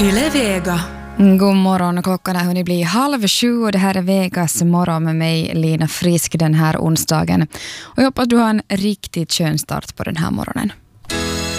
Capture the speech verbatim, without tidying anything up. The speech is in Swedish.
Yle Vega. God morgon, klockan har hunnit bli halv sju och det här är Vegas morgon med mig Lina Frisk den här onsdagen. Och jag hoppas du har en riktigt skön start på den här morgonen.